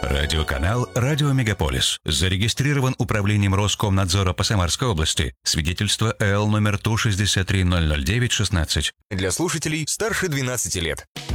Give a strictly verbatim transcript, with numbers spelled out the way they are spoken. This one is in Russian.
Радиоканал «Радио Мегаполис». Зарегистрирован управлением Роскомнадзора по Самарской области. Свидетельство Л номер Ту шестьдесят три ноль ноль девять шестнадцать. Для слушателей старше двенадцати лет.